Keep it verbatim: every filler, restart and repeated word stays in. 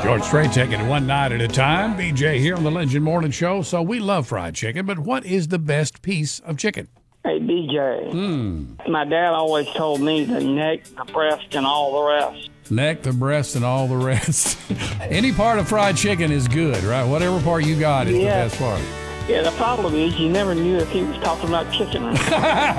George Strait taking it one night at a time. B J here on the Legend Morning Show. So we love fried chicken, but what is the best piece of chicken? Hey, B J. Hmm. My dad always told me the neck, the breast, and all the rest. Neck, the breast, and all the rest. Any part of fried chicken is good, right? Whatever part you got is Yeah. the best part. Yeah, the problem is you never knew if he was talking about chicken or not.